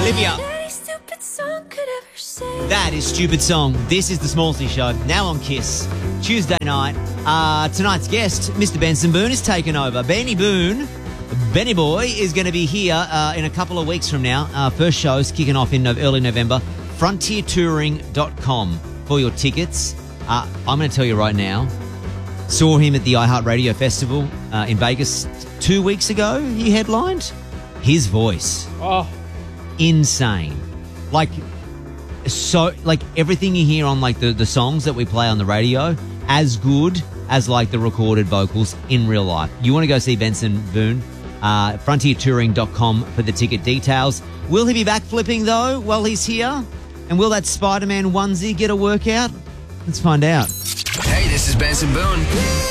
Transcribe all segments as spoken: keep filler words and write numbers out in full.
Olivia. That is Stupid Song. This is the Smallsy Show, now on Kiss. Tuesday night. Uh, tonight's guest, Mister Benson Boone, is taken over. Benny Boone, Benny Boy, is going to be here uh, in a couple of weeks from now. Uh, first show's kicking off in no- early November. frontier touring dot com for your tickets. Uh, I'm going to tell you right now, saw him at the iHeartRadio Festival uh, in Vegas two weeks ago. He headlined. His voice. Oh. Insane. Like... So, like, everything you hear on, like, the, the songs that we play on the radio, as good as, like, the recorded vocals in real life. You want to go see Benson Boone? Uh, frontier touring dot com for the ticket details. Will he be back flipping, though, while he's here? And will that Spider-Man onesie get a workout? Let's find out. Hey, this is Benson Boone.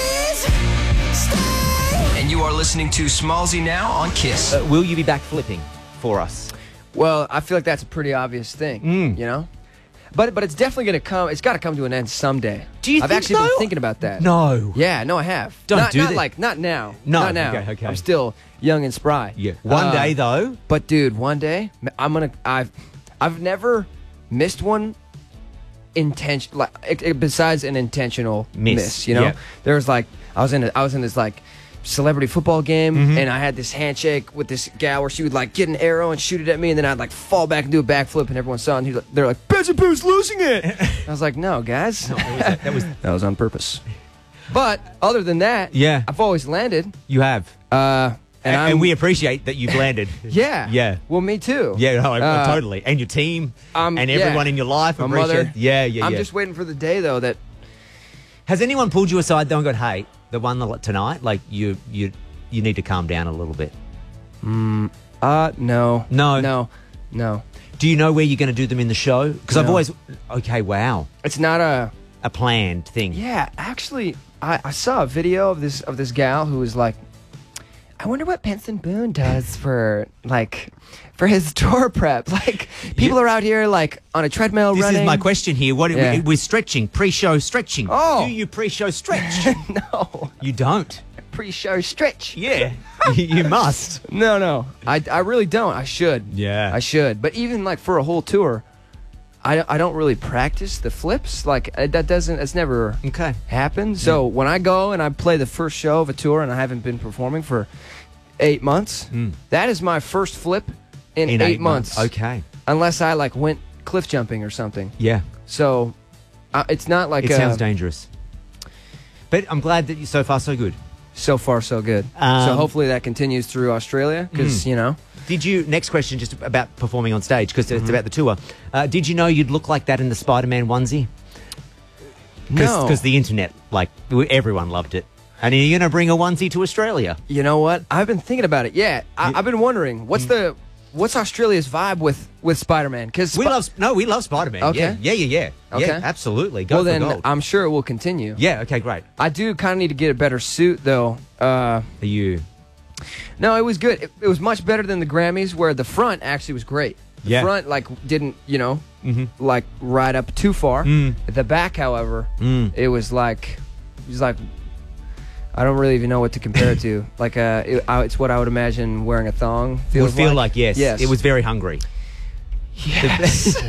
And you are listening to Smallsy now on Kiss. Uh, will you be back flipping for us? Well, I feel like that's a pretty obvious thing, Mm. you know? But but it's definitely going to come, it's got to come to an end someday. Do you I've think actually so? been thinking about that. No. Yeah, no, I have. Don't not, do not that. like, not now. No, Not now. okay, okay. I'm still young and spry. Yeah. One Uh, day, though. But dude, one day, I'm going to, I've, I've never missed one intention, like, it- it- besides an intentional Miss. miss, you know? Yeah. There was like, I was in, a, I was in this like, celebrity football game, Mm-hmm. and I had this handshake with this gal where she would like get an arrow and shoot it at me, and then I'd like fall back and do a backflip, and everyone saw it, and he, they're like, Benson Boone's losing it. I was like, no, guys, That was... that was on purpose. But other than that, Yeah. I've always landed. You have. Uh, and, And, I'm, and we appreciate that you've landed. yeah, Yeah. Well, me too. Yeah, no, Uh, totally. And your team um, and yeah. everyone in your life. My appreciate- mother. Yeah, yeah, I'm yeah. just waiting for the day though that Has anyone pulled you aside though and gone, hey, the one that- tonight, like you, you, you need to calm down a little bit? uh no No. no no. Do you know where you're going to do them in the show? Because I've No. always, okay, wow, It's not a. a planned thing. Yeah, actually, I, I saw a video of this of this gal who was like, I wonder what Benson Boone does for like for his tour prep. Like people Yeah. are out here like on a treadmill This running. is my question here. What Yeah. we, we're stretching, pre-show stretching. Oh. Do you pre-show stretch? No, You don't. pre-show stretch. Yeah, you, you must. No, no, I, I really don't. I should. Yeah. I should. But even like for a whole tour, I, I don't really practice the flips. Like uh, that doesn't. It's never Okay. happened. So when I go and I play the first show of a tour and I haven't been performing for eight months, that is my first flip in, Mm. In eight, months. Okay. Unless I like went cliff jumping or something. Yeah. So uh, it's not like It a, sounds dangerous. But I'm glad that you so far so good. so far so good. Um, so hopefully that continues through Australia because you know. Did you, next question just about performing on stage, because Mm-hmm. it's about the tour. Uh, did you know you'd look like that in the Spider-Man onesie? No. Because the internet, like, w- everyone loved it. And are you going to bring a onesie to Australia? You know what? I've been thinking about it. Yeah, I, You- I've been wondering what's the what's Australia's vibe with with Spider-Man? Because We love, no, we love Spider-Man. Okay. Yeah, yeah, yeah. Yeah, Okay. yeah absolutely. Go well, for then gold. I'm sure it will continue. yeah, okay, great. I do kind of need to get a better suit though. Uh, Are you... no, it was good. It, it was much better than the Grammys, where the front actually was great. The Yeah. front like didn't you know like ride up too far. Mm. At the back, however, Mm. it was like it was like. I don't really even know what to compare it to. Like, uh, it, I, it's what I would imagine wearing a thong It feels would feel like, yes. Yes. It was very hungry. Yes.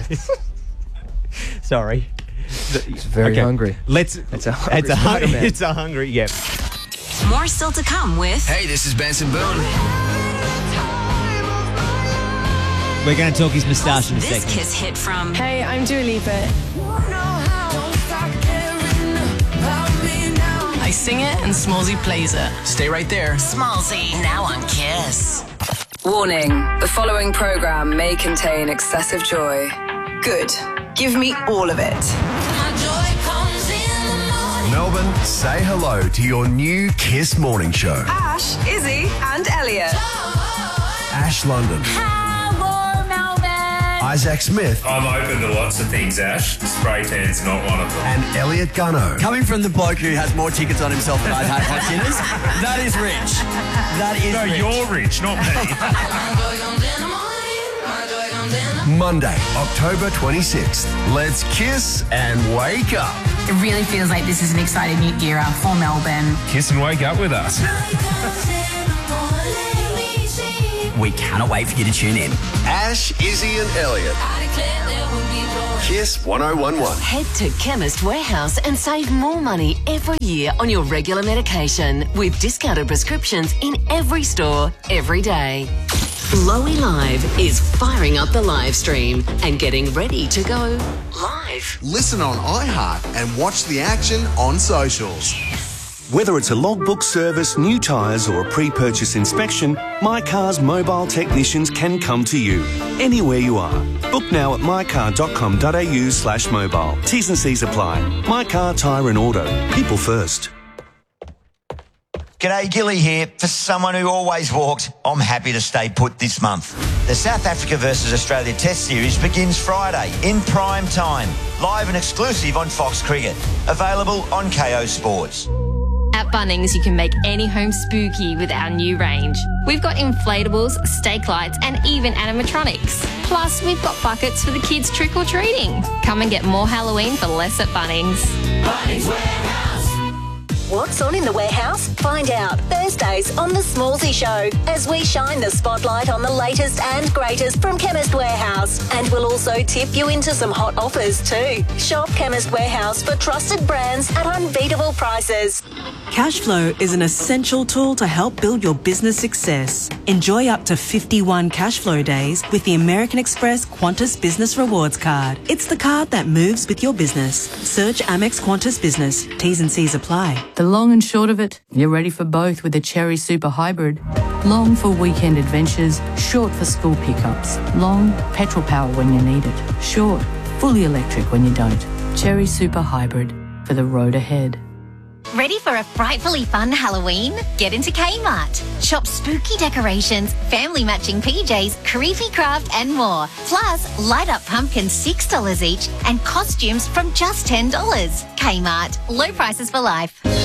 Sorry. It's very Okay. hungry. Let's... It's a hungry It's a, hun- Spider-Man. it's a hungry, yeah. More still to come with Hey, this is Benson Boone. We're going to talk his moustache in a this second. Kiss hit from Hey, I'm Dua Lipa. I sing it and Smallsy plays it. Stay right there. Smallsy, now on Kiss. Warning, the following program may contain excessive joy. Good. Give me all of it. Melbourne, say hello to your new Kiss Morning Show. Ash, Izzy, and Elliot. Ash London, Isaac Smith, I'm open to lots of things, Ash. Spray tan's not one of them. and Elliot Gunno. Coming from the bloke who has more tickets on himself than I've had hot dinners, that is rich. That is No, rich. you're rich, not me. Monday, October twenty-sixth. Let's kiss and wake up. It really feels like this is an exciting new era for Melbourne. Kiss and wake up with us. We cannot wait for you to tune in. Ash, Izzy and Elliot. Kiss one oh one one. Head to Chemist Warehouse and save more money every year on your regular medication with discounted prescriptions in every store, every day. Lowy Live is firing up the live stream and getting ready to go live. Listen on iHeart and watch the action on socials. Whether it's a logbook service, new tyres or a pre-purchase inspection, My Car's mobile technicians can come to you anywhere you are. Book now at mycar.com.au slash mobile. T's and C's apply. My Car, Tyre and Auto. People first. G'day, Gilly here. For someone who always walked, I'm happy to stay put this month. The South Africa versus Australia Test Series begins Friday in prime time. Live and exclusive on Fox Cricket. Available on K O Sports. At Bunnings, you can make any home spooky with our new range. We've got inflatables, stake lights, and even animatronics. Plus, we've got buckets for the kids trick-or-treating. Come and get more Halloween for less at Bunnings. Bunnings Warehouse. What's on in the warehouse? Find out Thursdays on The Smallsy Show as we shine the spotlight on the latest and greatest from Chemist Warehouse. And we'll also tip you into some hot offers too. Shop Chemist Warehouse for trusted brands at unbeatable prices. Cashflow is an essential tool to help build your business success. Enjoy up to fifty-one Cashflow days with the American Express Qantas Business Rewards Card. It's the card that moves with your business. Search Amex Qantas Business. T's and C's apply. The long and short of it, you're ready for both with the Cherry Super Hybrid. Long for weekend adventures, short for school pickups. Long, petrol power when you need it. Short, fully electric when you don't. Cherry Super Hybrid for the road ahead. Ready for a frightfully fun Halloween? Get into Kmart. Shop spooky decorations, family matching P Js, creepy craft and more. Plus, light up pumpkins six dollars each and costumes from just ten dollars. Kmart. Low prices for life.